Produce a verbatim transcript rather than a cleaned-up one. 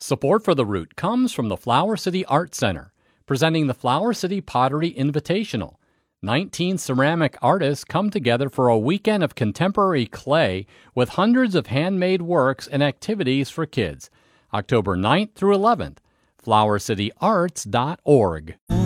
Support for the route comes from the Flower City Art Center, presenting the Flower City Pottery Invitational. nineteen ceramic artists come together for a weekend of contemporary clay with hundreds of handmade works and activities for kids. October ninth through eleventh, flower city arts dot org.